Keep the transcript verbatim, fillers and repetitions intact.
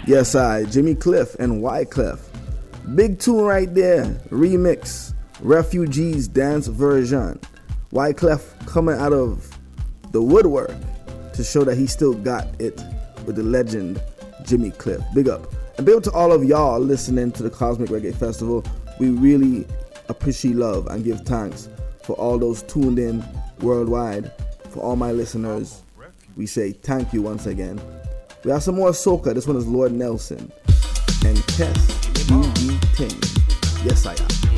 Yes, I, Jimmy Cliff and Wyclef. Big tune right there. Remix. Refugees dance version. Wyclef coming out of the woodwork to show that he still got it with the legend Jimmy Cliff. Big up. And big up to all of y'all listening to the Cosmic Reggae Festival. We really appreciate love and give thanks for all those tuned in worldwide. For all my listeners, we say thank you once again. We have some more soca. This one is Lord Nelson and Tess. Do you ting? Yes, I am.